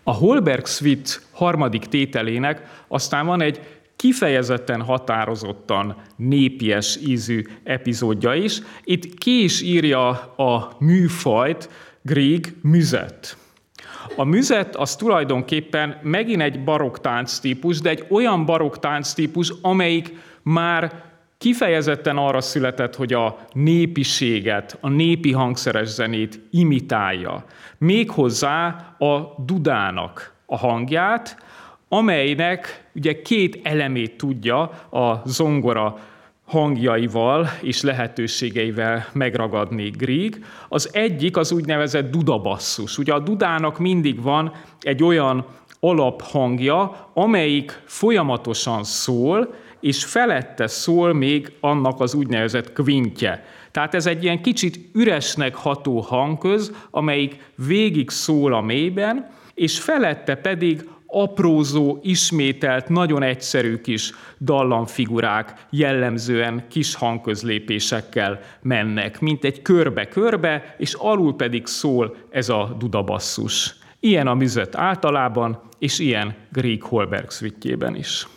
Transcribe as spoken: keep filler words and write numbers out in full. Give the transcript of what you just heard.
A Holberg Suite harmadik tételének aztán van egy kifejezetten határozottan népies ízű epizódja is. Itt ki is írja a műfajt Grieg müzet. A müzet az tulajdonképpen megint egy barokk tánctípus, de egy olyan barokk tánctípus, amelyik már kifejezetten arra született, hogy a népiséget, a népi hangszeres zenét imitálja. Méghozzá a dudának a hangját, amelynek ugye két elemét tudja a zongora hangjaival és lehetőségeivel megragadni Grieg. Az egyik az úgynevezett dudabasszus. Ugye a dudának mindig van egy olyan alaphangja, amelyik folyamatosan szól, és felette szól még annak az úgynevezett kvintje. Tehát ez egy ilyen kicsit üresnek ható hangköz, amelyik végig szól a mélyben, és felette pedig aprózó, ismételt, nagyon egyszerű kis dallamfigurák jellemzően kis hangközlépésekkel mennek, mint egy körbe-körbe, és alul pedig szól ez a dudabasszus. Ilyen a müzet általában, és ilyen Grieg Holberg Suite-jében is.